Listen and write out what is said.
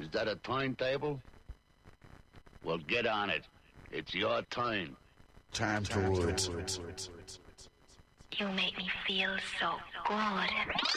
Is that a timetable? Well, get on it. It's your turn. Time to work. You make me feel so good.